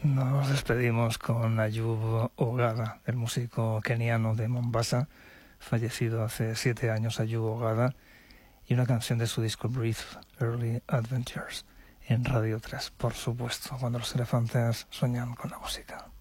Nos despedimos con Ayub Ogada, el músico keniano de Mombasa, fallecido hace 7 años. Ayub Ogada, y una canción de su disco Breathe, Early Adventures, en Radio 3, por supuesto, cuando los elefantes sueñan con la música.